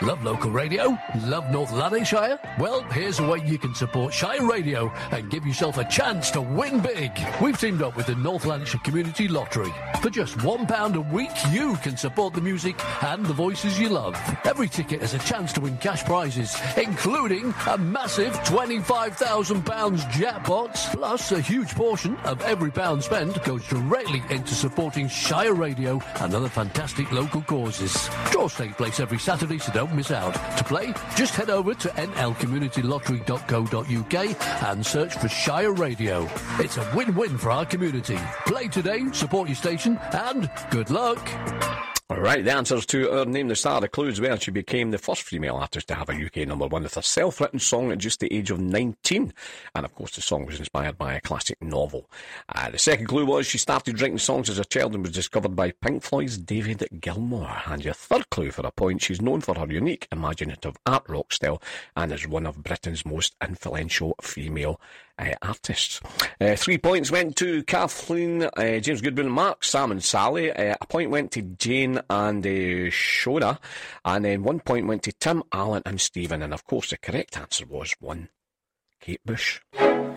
Love local radio? Love North Lanarkshire? Well, here's a way you can support Shire Radio and give yourself a chance to win big. We've teamed up with the North Lanarkshire Community Lottery. For just £1 a week, you can support the music and the voices you love. Every ticket has a chance to win cash prizes, including a massive £25,000 jackpot. Plus, a huge portion of every pound spent goes directly into supporting Shire Radio and other fantastic local causes. Draws take place every Saturday, so don't miss out. To play, just head over to nlcommunitylottery.co.uk and search for Shire Radio. It's a win-win for our community. Play today, support your station, and good luck. Right, the answers to our Name the Star. The clues were she became the first female artist to have a UK number one with a self-written song at just the age of 19. And of course the song was inspired by a classic novel. The second clue was she started writing songs as a child and was discovered by Pink Floyd's David Gilmour. And your third clue for a point, she's known for her unique imaginative art rock style and is one of Britain's most influential female artists. 3 points went to Kathleen, James Goodwin, Mark, Sam and Sally. A point went to Jane and Shona, and then 1 point went to Tim, Alan and Stephen. And of course the correct answer was 1, Kate Bush.